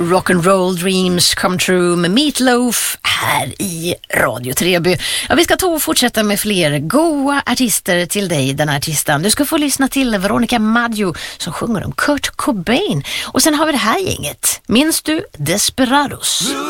Rock'n'roll dreams come true med Meatloaf här i Radio Treby. Ja, vi ska fortsätta med fler goa artister till dig den här artisten. Du ska få lyssna till Veronica Maggio som sjunger om Kurt Cobain. Och sen har vi det här gänget. Minns du Desperados?